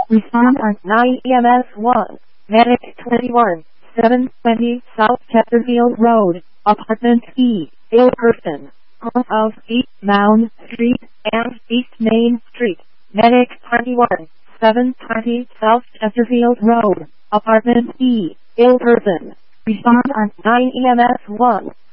Respond on 9 EMS 1. Medic 21, 720 South Chesterfield Road, Apartment E, ill person. Off of East Mound Street and East Main Street. Medic 21, 720 South Chesterfield Road, Apartment E, ill person. Respond on 9 EMS 1.